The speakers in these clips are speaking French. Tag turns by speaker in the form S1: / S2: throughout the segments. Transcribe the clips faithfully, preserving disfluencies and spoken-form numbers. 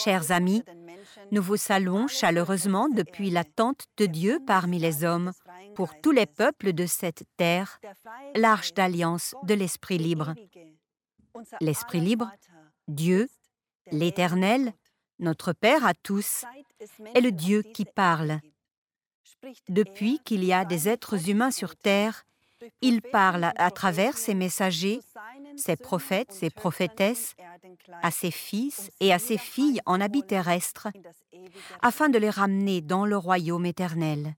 S1: Chers amis, nous vous saluons chaleureusement depuis la tente de Dieu parmi les hommes, pour tous les peuples de cette terre, l'Arche d'Alliance de l'Esprit libre. L'Esprit libre, Dieu, l'Éternel, notre Père à tous, est le Dieu qui parle. Depuis qu'il y a des êtres humains sur terre, il parle à travers ses messagers, ses prophètes, ses prophétesses, à ses fils et à ses filles en habit terrestre, afin de les ramener dans le royaume éternel.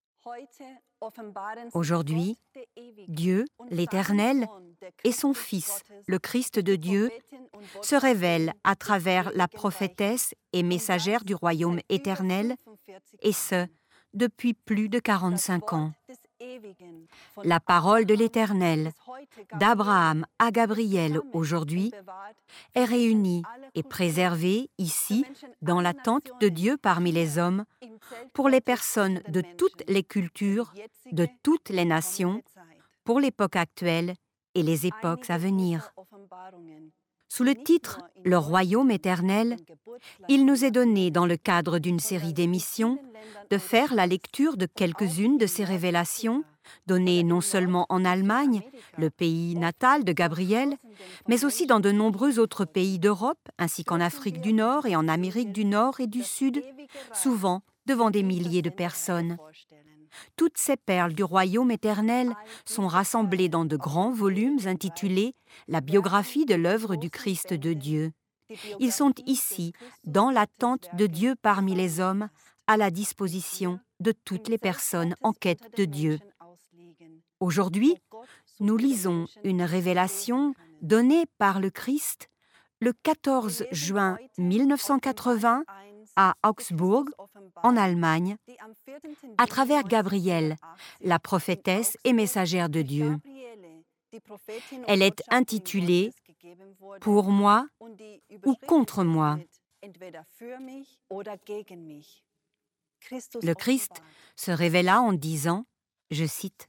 S1: Aujourd'hui, Dieu, l'Éternel, et son Fils, le Christ de Dieu, se révèlent à travers la prophétesse et messagère du royaume éternel, et ce, depuis plus de quarante-cinq ans. La parole de l'Éternel, d'Abraham à Gabriel aujourd'hui, est réunie et préservée ici, dans la tente de Dieu parmi les hommes, pour les personnes de toutes les cultures, de toutes les nations, pour l'époque actuelle et les époques à venir. Sous le titre « Le royaume éternel », il nous est donné, dans le cadre d'une série d'émissions, de faire la lecture de quelques-unes de ces révélations, données non seulement en Allemagne, le pays natal de Gabriel, mais aussi dans de nombreux autres pays d'Europe, ainsi qu'en Afrique du Nord et en Amérique du Nord et du Sud, souvent devant des milliers de personnes. Toutes ces perles du royaume éternel sont rassemblées dans de grands volumes intitulés « La biographie de l'œuvre du Christ de Dieu ». Ils sont ici, dans la tente de Dieu parmi les hommes, à la disposition de toutes les personnes en quête de Dieu. Aujourd'hui, nous lisons une révélation donnée par le Christ le quatorze juin mille neuf cent quatre-vingts à Augsbourg, en Allemagne, à travers Gabriel, la prophétesse et messagère de Dieu. Elle est intitulée « Pour moi ou contre moi ». Le Christ se révéla en disant, je cite,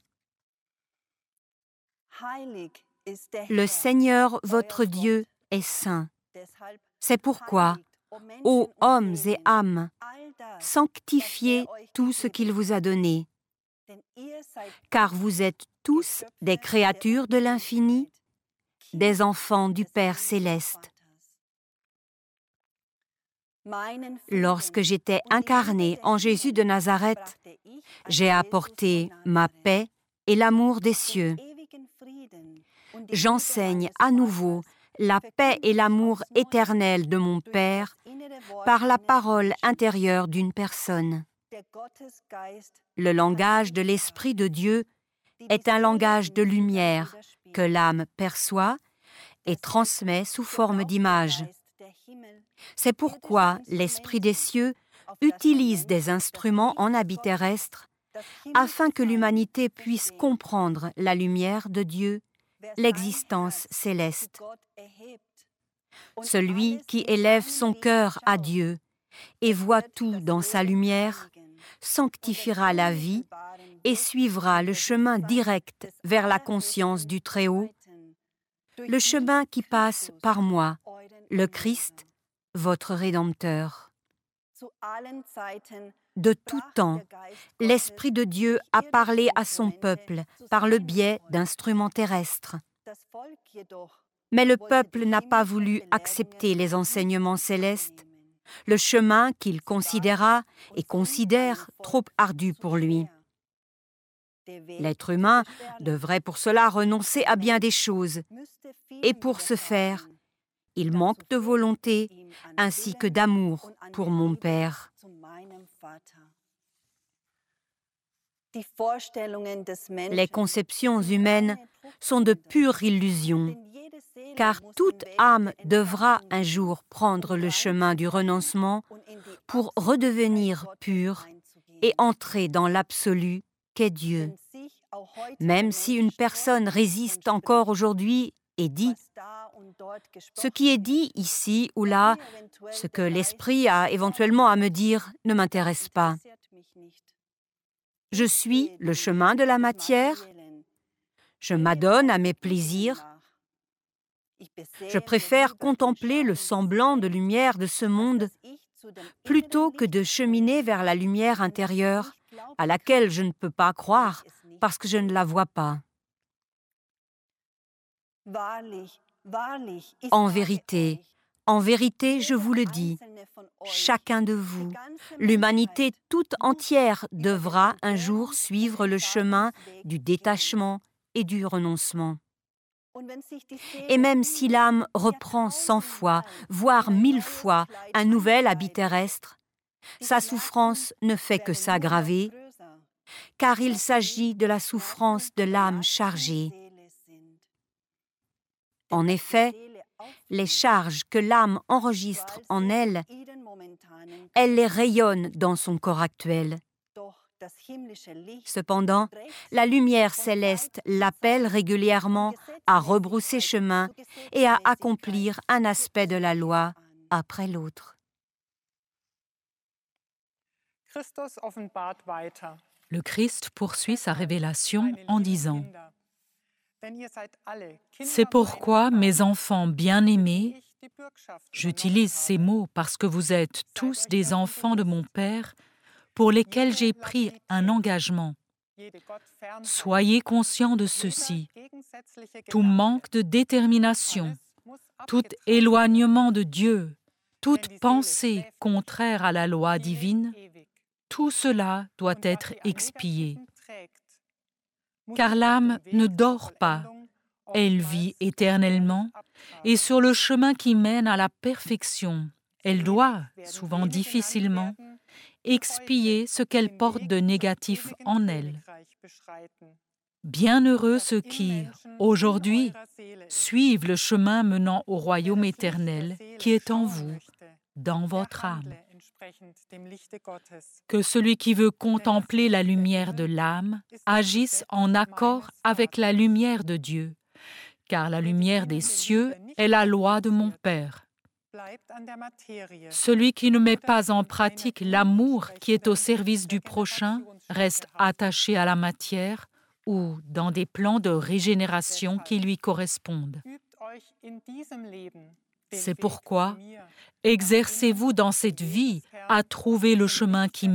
S1: « Le Seigneur votre Dieu est saint. C'est pourquoi, ô hommes et âmes, sanctifiez tout ce qu'il vous a donné, car vous êtes tous des créatures de l'infini, des enfants du Père céleste. Lorsque j'étais incarné en Jésus de Nazareth, j'ai apporté ma paix et l'amour des cieux. J'enseigne à nouveau la paix et l'amour éternel de mon Père par la parole intérieure d'une personne. Le langage de l'Esprit de Dieu est un langage de lumière que l'âme perçoit et transmet sous forme d'image. C'est pourquoi l'Esprit des cieux utilise des instruments en habit terrestre afin que l'humanité puisse comprendre la lumière de Dieu, l'existence céleste. Celui qui élève son cœur à Dieu et voit tout dans sa lumière sanctifiera la vie et suivra le chemin direct vers la conscience du Très-Haut, le chemin qui passe par moi, le Christ, votre Rédempteur. De tout temps, l'Esprit de Dieu a parlé à son peuple par le biais d'instruments terrestres. Mais le peuple n'a pas voulu accepter les enseignements célestes, le chemin qu'il considéra et considère trop ardu pour lui. L'être humain devrait pour cela renoncer à bien des choses, et pour ce faire, il manque de volonté ainsi que d'amour pour mon Père. Les conceptions humaines sont de pures illusions, car toute âme devra un jour prendre le chemin du renoncement pour redevenir pure et entrer dans l'absolu qu'est Dieu. Même si une personne résiste encore aujourd'hui et dit « Ce qui est dit ici ou là, ce que l'Esprit a éventuellement à me dire ne m'intéresse pas. Je suis le chemin de la matière, je m'adonne à mes plaisirs, je préfère contempler le semblant de lumière de ce monde plutôt que de cheminer vers la lumière intérieure à laquelle je ne peux pas croire parce que je ne la vois pas. En vérité, en vérité, je vous le dis, chacun de vous, l'humanité toute entière devra un jour suivre le chemin du détachement et du renoncement. Et même si l'âme reprend cent fois, voire mille fois, un nouvel habit terrestre, sa souffrance ne fait que s'aggraver, car il s'agit de la souffrance de l'âme chargée. En effet, les charges que l'âme enregistre en elle, elle les rayonne dans son corps actuel. Cependant, la lumière céleste l'appelle régulièrement à rebrousser chemin et à accomplir un aspect de la loi après l'autre.
S2: Le Christ poursuit sa révélation en disant « C'est pourquoi, mes enfants bien-aimés, j'utilise ces mots parce que vous êtes tous des enfants de mon Père pour lesquels j'ai pris un engagement. Soyez conscients de ceci. Tout manque de détermination, tout éloignement de Dieu, toute pensée contraire à la loi divine, tout cela doit être expié. Car l'âme ne dort pas, elle vit éternellement, et sur le chemin qui mène à la perfection, elle doit, souvent difficilement, expier ce qu'elle porte de négatif en elle. Bienheureux ceux qui, aujourd'hui, suivent le chemin menant au royaume éternel qui est en vous, dans votre âme. Que celui qui veut contempler la lumière de l'âme agisse en accord avec la lumière de Dieu, car la lumière des cieux est la loi de mon Père. Celui qui ne met pas en pratique l'amour qui est au service du prochain reste attaché à la matière ou dans des plans de régénération qui lui correspondent. C'est pourquoi exercez-vous dans cette vie à trouver le chemin qui